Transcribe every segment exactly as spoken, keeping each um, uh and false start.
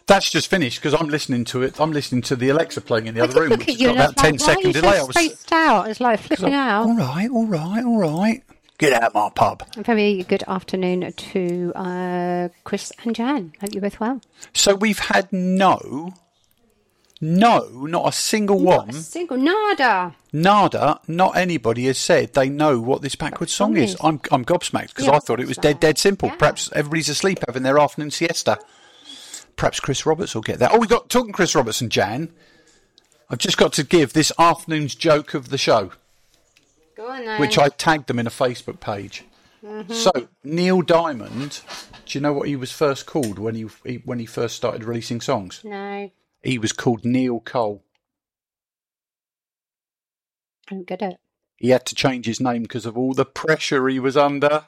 That's just finished because I'm listening to it. I'm listening to the Alexa playing in the I other did room, look which at has you got and I about was ten like, why second are you delay. I so was spaced out? It's like flipping out. all right, all right, all right. Get out of my pub. A very good afternoon to uh, Chris and Jan. Hope you're both well. So we've had no, no, not a single one. Not a single nada. Nada, not anybody has said they know what this backwards song, song is. is. I'm I'm gobsmacked because Yeah, I thought it was dead, dead simple. yeah. Perhaps everybody's asleep having their afternoon siesta. Perhaps Chris Roberts will get that. Oh, we got talking Chris Roberts and Jan. I've just got to give this afternoon's joke of the show, Go on then. which I tagged them in a Facebook page. Mm-hmm. So Neil Diamond, do you know what he was first called when he, he when he first started releasing songs? No, He was called Neil Cole. I don't get it. He had to change his name because of all the pressure he was under.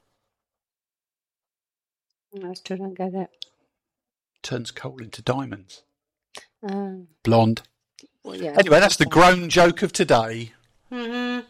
I still don't get it. Turns coal into diamonds. Um, Blonde. well, yeah. Anyway, that's the grown joke of today. Mm-hmm.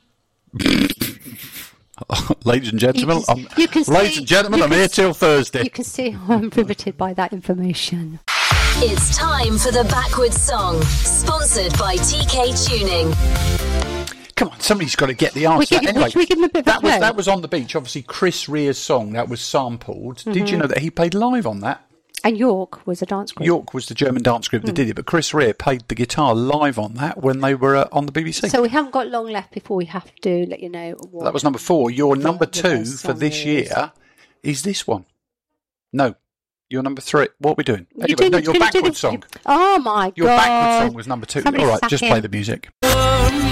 Ladies and gentlemen, You can- I'm, you can ladies see- and gentlemen, you I'm can here s- till Thursday. You can see how I'm riveted by that information. It's time for the Backwards Song, sponsored by T K Tuning. Come on, somebody's got to get the answer. We give, anyway, should we give him a bit of that a was play? that was on the beach. Obviously, Chris Rea's song that was sampled. Did Mm-hmm. you know that he played live on that? And York was a dance group. York was the German dance group that did it, but Chris Rea played the guitar live on that when they were uh, on the B B C. So we haven't got long left before we have to let you know what. That was number four. Your number the two best for song this is. year is this one. No, your number three. What are we doing? You Anyway, didn't- no, your you didn't do backwards the- song. Oh my Your god! backwards song was number two. Somebody All right, sack just him. play the music.